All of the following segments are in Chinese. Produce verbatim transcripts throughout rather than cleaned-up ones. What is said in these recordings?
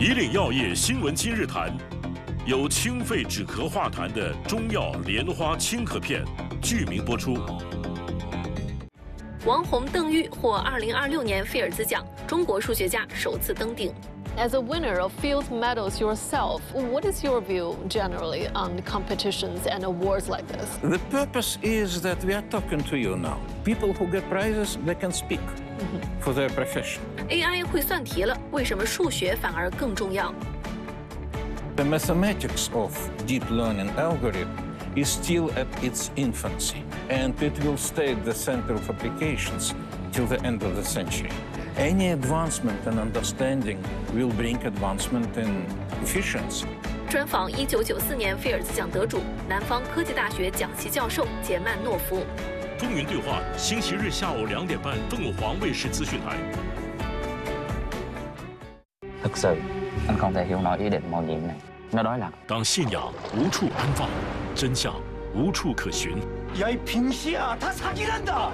以岭药业新闻今日谈，由清肺止咳化痰的中药莲花清咳片，剧名播出。 王红、邓玉获二零二六年菲尔兹奖，中国数学家首次登顶。 As a winner of field medals yourself, what is your view generally on competitions and awards like this? The purpose is that we are talking to you now. People who get prizes, they can speak for their profession. A I 会算题了，为什么数学反而更重要？ The mathematics of deep learning algorithm is still at its infancy, and it will stay at the center of applications till the end of the century. Any advancement in understanding will bring advancement in efficiency. 专访一九九四年菲尔兹奖得主、南方科技大学讲席教授杰曼诺夫。 风云对话，星期日下午兩點半，鳳凰衛視資訊台。 Thực sự, anh không thể hiểu nổi ý định mạo nhiệm này. Nó đối lập. 當信仰無處安放，真相無處可尋。 야, 이 빙시야, 다 사기란다.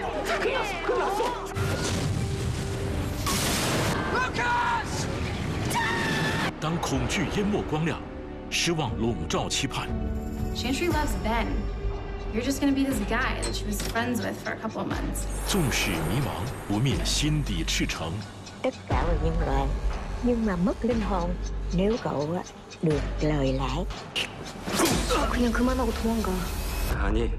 Lucas! 當恐懼淹沒光亮，失望籠罩期盼。 Chantry loves Ben. You're just gonna be this guy that she was friends with for a couple of months. 縱使迷茫，不滅心底赤誠。 Tất cả là nhân loại, nhưng mà mất linh hồn nếu cậu được lời lãi. 그냥 그만하고 도망가. 아니,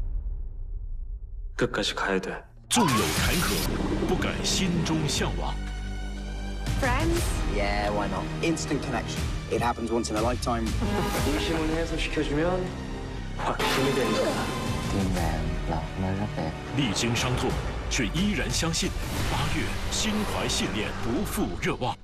끝까지 가야 돼. 縱有坎坷，不改心中向往。 Friends? Yeah, why not? Instant connection. It happens once in a lifetime. 임신을 해소시켜주면 확신이 된다. Thiên đàng là một nơi rất đẹp. 歷經傷痛，卻依然相信八月心懷信念，不負熱望。